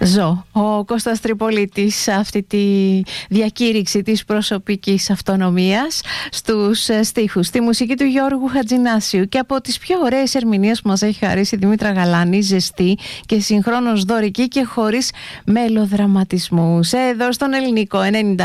Ζω. Ο Κώστας Τριπολίτης αυτή τη διακήρυξη της προσωπικής αυτονομίας στους στίχους, στη μουσική του Γιώργου Χατζηνάσιου και από τις πιο ωραίες ερμηνείες που μας έχει χαρίσει η Δήμητρα Γαλάνη, ζεστή και συγχρόνως δωρική και χωρίς μελοδραματισμούς. Εδώ στον Ελληνικό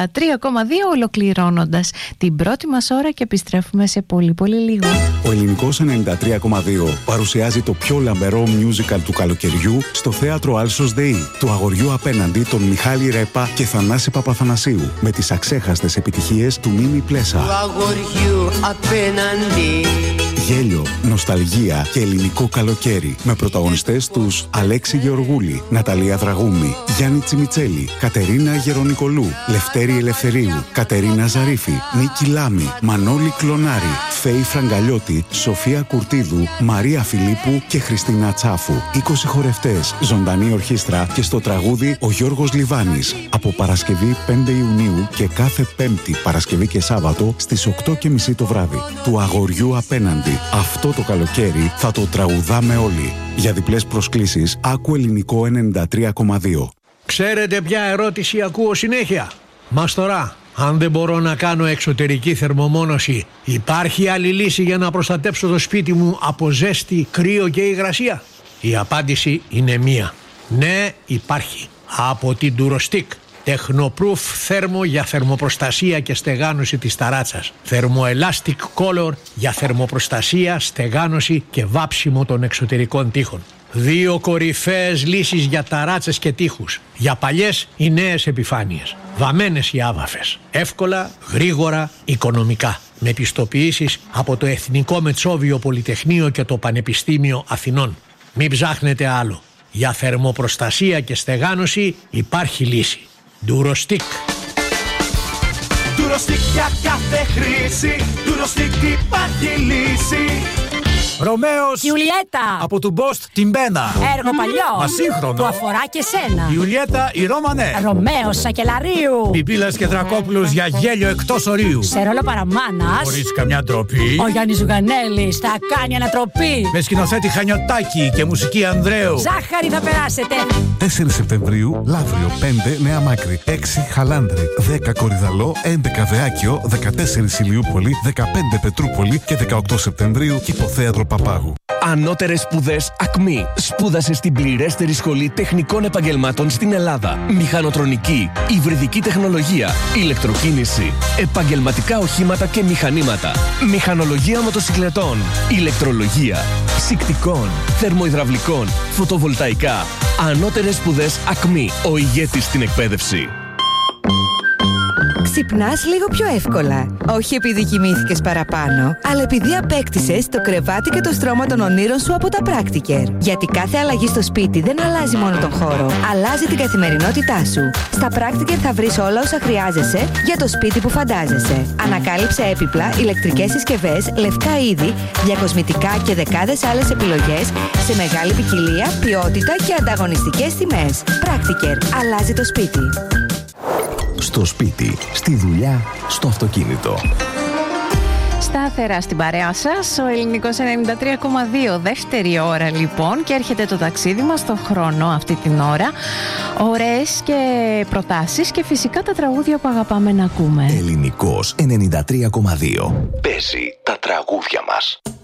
93,2 ολοκληρώνοντας την πρώτη μας ώρα και επιστρέφουμε σε πολύ λίγο. Ο Ελληνικός 93,2 παρουσιάζει το πιο λαμπερό musical του καλοκαιριού στο θέατρο Άλσος ΔΕΗ, του αγοριού απέναντι των Μιχάλη Ρέπα και Θανάση Παπαθανασίου, με τις αξέχαστες επιτυχίες του Μίμη Πλέσα. Του αγοριού απέναντι. Γέλιο, νοσταλγία και ελληνικό καλοκαίρι, με πρωταγωνιστές τους Αλέξη Γεωργούλη, Ναταλία Δραγούμη, Γιάννη Τσιμιτσέλη, Κατερίνα Γερονικολού, Λευτέρη Ελευθερίου, Κατερίνα Ζαρίφη, Νίκη Λάμη, Μανώλη Κλονάρη, Φέη Φραγκαλιώτη, Σοφία Κουρτίδου, Μαρία Φιλίππου και Χριστίνα Τσάφου. 20 χορευτές, ζωντανή ορχήστρα και στο τραγούδι ο Γιώργος Λιβάνης. Από Παρασκευή 5 Ιουνίου και κάθε Πέμπτη, Παρασκευή και Σάββατο στις 8:30 το βράδυ. Του αγοριού απέναντι. Αυτό το καλοκαίρι θα το τραγουδάμε όλοι. Για διπλές προσκλήσεις, άκου Ελληνικό 93,2. Ξέρετε ποια ερώτηση ακούω συνέχεια? Μαστορά, αν δεν μπορώ να κάνω εξωτερική θερμομόνωση, υπάρχει άλλη λύση για να προστατέψω το σπίτι μου από ζέστη, κρύο και υγρασία? Η απάντηση είναι μία. Ναι, υπάρχει. Από την Durostick. Technoproof θέρμο για θερμοπροστασία και στεγάνωση της ταράτσας. Thermoelastic Color για θερμοπροστασία, στεγάνωση και βάψιμο των εξωτερικών τοίχων. 2 κορυφαίες λύσεις για ταράτσες και τοίχους. Για παλιές ή νέες επιφάνειες. Βαμμένες ή άβαφες. Εύκολα, γρήγορα, οικονομικά. Με πιστοποιήσεις από το Εθνικό Μετσόβιο Πολυτεχνείο και το Πανεπιστήμιο Αθηνών. Μην ψάχνετε άλλο. Για θερμοπροστασία και στεγάνωση υπάρχει λύση. Durostick. Durostick για κάθε χρήση. Durostick υπάρχει λύση. Ρωμαίος Ιουλιέτα από του Μπόστ την Πένα. Έργο παλιό Μα σύγχρονο. που αφορά και σένα. Ιουλιέτα η Ρώμανε. Ρωμαίος Σακελαρίου. Πιπίλας και Δρακόπουλος για γέλιο εκτός ορίου. Σε ρόλο παραμάνας Χωρίς καμιά ντροπή. ο Γιάννης Ζουγανέλης θα κάνει ανατροπή. Με σκηνοθέτη Χανιωτάκη και μουσική Ανδρέου. Ζάχαρη θα περάσετε. 4 Σεπτεμβρίου, Λαύριο 5 Νέα Μάκρη, 6 Χαλάνδρη, 10 Κορυδαλό, 11 Δεάκιο, 14 Ηλιούπολη, 15 Πετρούπολη και 18 Σεπτεμβρίου Κηποθέατρο Παπάγου. Ανώτερες σπουδές ΑΚΜΗ. Σπούδασε στην πληρέστερη σχολή τεχνικών επαγγελμάτων στην Ελλάδα. Μηχανοτρονική, υβριδική τεχνολογία, ηλεκτροκίνηση, επαγγελματικά οχήματα και μηχανήματα, μηχανολογία μοτοσικλετών, ηλεκτρολογία, ψυκτικών, θερμοϊδραυλικών, φωτοβολταϊκά. Ανώτερες σπουδές ΑΚΜΗ. Ο ηγέτης στην εκπαίδευση. Ξυπνάς λίγο πιο εύκολα. Όχι επειδή κοιμήθηκες παραπάνω, αλλά επειδή απέκτησες το κρεβάτι και το στρώμα των ονείρων σου από τα Practiker. Γιατί κάθε αλλαγή στο σπίτι δεν αλλάζει μόνο τον χώρο, αλλάζει την καθημερινότητά σου. Στα Practiker θα βρεις όλα όσα χρειάζεσαι για το σπίτι που φαντάζεσαι. Ανακάλυψε έπιπλα, ηλεκτρικές συσκευές, λευκά είδη, διακοσμητικά και δεκάδες άλλες επιλογές σε μεγάλη ποικιλία, ποιότητα και ανταγωνιστικές τιμές. Practiker. Αλλάζει το σπίτι. Στο σπίτι, στη δουλειά, στο αυτοκίνητο. Σταθερά στην παρέα σας, ο Ελληνικός 93,2, δεύτερη ώρα λοιπόν, και έρχεται το ταξίδι μας στο χρόνο αυτή την ώρα. Ωραίες και προτάσεις και φυσικά τα τραγούδια που αγαπάμε να ακούμε. Ελληνικός 93,2. Παίζει τα τραγούδια μας.